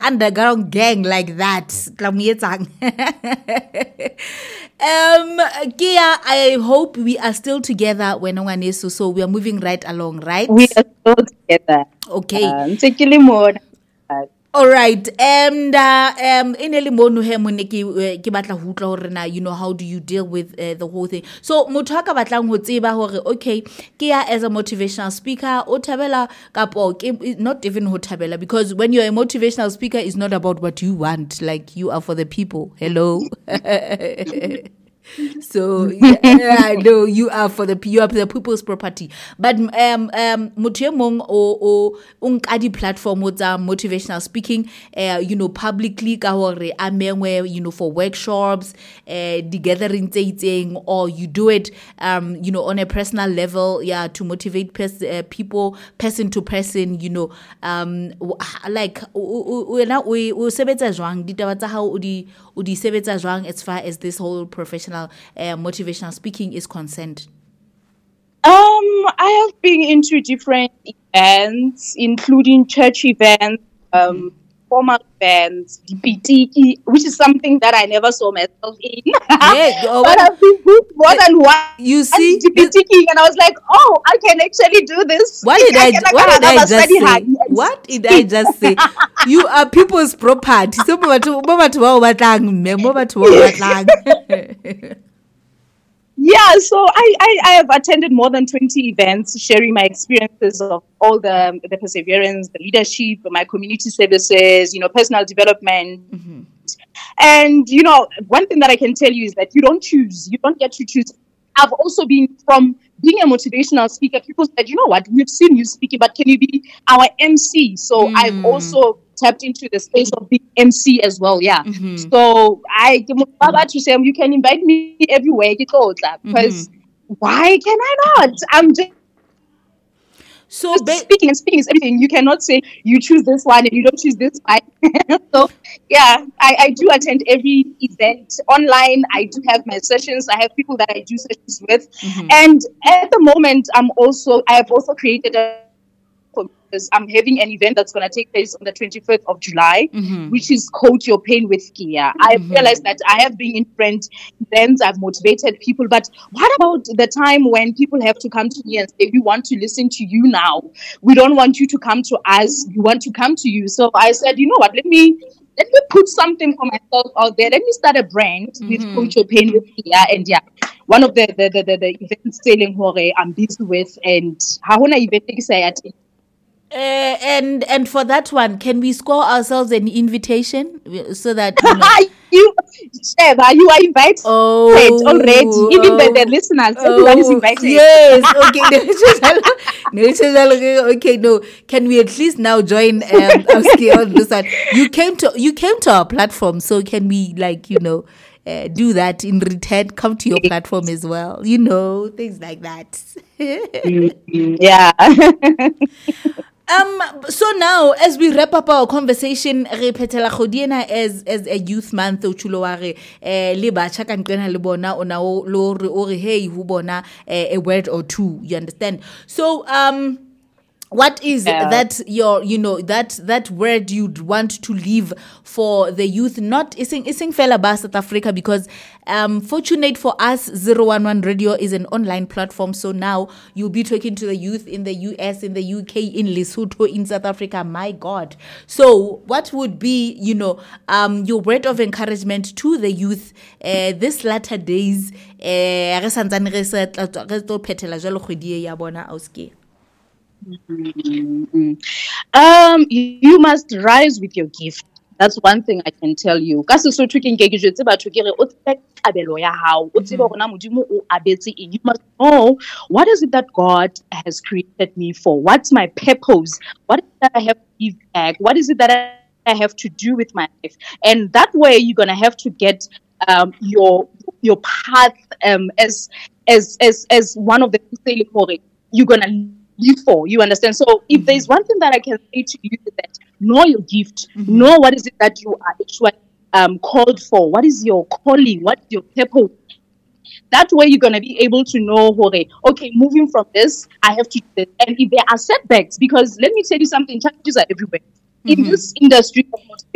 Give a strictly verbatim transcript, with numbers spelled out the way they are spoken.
underground gang like that. Um, Kia, I hope we are still together when Ngwaneso, so we are moving right along, right? We are still together. Okay. Um, particularly more. All right. And uh, um, in Elimonu he moneki ke batla ho utlwa hore na, you know, how do you deal with uh, the whole thing? So motho ka batlang ho tseba hore okay, Kia as a motivational speaker, o thabela kapo not even ho thabela, because when you're a motivational speaker, it's not about what you want, like you are for the people. Hello. So yeah, I know you are for the you are the people's property. But um um motho mong o o unka di platform o tsa motivational speaking, uh, you know, publicly ka hore a mengwe, you know, for workshops, uh, the gathering thing, or you do it um you know on a personal level, yeah, to motivate pers- uh, people person to person, you know, um like wena o o sebetsa jwang ditaba tsa hao o di o di sebetsa jwang as far as this whole professional Uh, motivational speaking is concerned? Um, I have been into different events, including church events, um, mm-hmm. formal events, D P T, which is something that I never saw myself in. Yeah, oh, but I've been booked more than one. You see, D P T, and I was like, oh, I can actually do this. What did I? I what did I just say? Hard. What did I just say? You are people's property. So, yeah, so I, I, I have attended more than twenty events, sharing my experiences of all the the perseverance, the leadership, my community services, you know, personal development. Mm-hmm. And, you know, one thing that I can tell you is that you don't choose. You don't get to choose. I've also been from being a motivational speaker. People said, you know what, we've seen you speaking, but can you be our M C? So mm. I've also tapped into the space of being M C as well. Yeah. Mm-hmm. So I to say you can invite me everywhere, because mm-hmm. why can I not? I'm just So just ba- speaking and speaking is everything. You cannot say you choose this one and you don't choose this one. So yeah, I, I do attend every event online. I do have my sessions. I have people that I do sessions with. Mm-hmm. And at the moment, I'm also I have also created a I'm having an event that's going to take place on the twenty-fifth of July, mm-hmm. which is Coat Your Pain with Kia. Mm-hmm. I realized that I have been in different events, I've motivated people, but what about the time when people have to come to me and say, we want to listen to you now. We don't want you to come to us. We want to come to you. So I said, you know what, let me let me put something for myself out there. Let me start a brand mm-hmm. with Coat Your Pain with Kia. And yeah, one of the the the, the, the events selling Hore I'm busy with, and how event Uh, and and for that one, can we score ourselves an invitation so that you know? you, Sheba, you are invited oh, already. Even the, the listeners, oh, everyone is invited. Yes, okay. No, okay, no. Can we at least now join um, on this one? You came to you came to our platform, so can we like you know uh, do that in return? Come to your platform as well, you know, things like that. Yeah. Um. So now, as we wrap up our conversation, re phethela khodiena as as a youth month o chulo wa re eh le batjha ka nqena le bona ona o lo re o re hey hu bona a word or two, you understand? So um what is yeah. that your you know that that word you'd want to leave for the youth, not ising ising fela ba South Africa, because um fortunate for us zero one one Radio is an online platform, so now you'll be talking to the youth in the U S, in the U K, in Lesotho, in South Africa. My God. So what would be you know um your word of encouragement to the youth uh, this latter days eh re santsane re se re tlo phethela jalo kgwedi ya bona auski? Mm-hmm. Um, you must rise with your gift. That's one thing I can tell you. You must know what is it that God has created me for? What's my purpose? What is it that I have to give back? What is it that I have to do with my life? And that way you're gonna have to get um, your your path um, as as as as one of the you're gonna live for, you understand? So if mm-hmm. there's one thing that I can say to you is that know your gift, mm-hmm. know what is it that you are actually um, called for, what is your calling, what is your purpose. That way you're going to be able to know, okay, moving from this, I have to do this. And if there are setbacks, because let me tell you something, challenges are everywhere. Mm-hmm. In this industry of